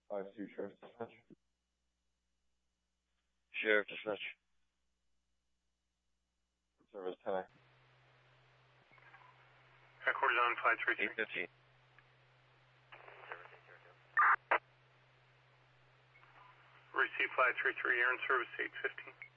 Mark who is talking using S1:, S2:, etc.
S1: 5-2 Sheriff Dispatch.
S2: Sheriff Dispatch.
S1: Service 10.
S3: Headquarters on 533.
S2: 815.
S3: Receive 533, air and service 815.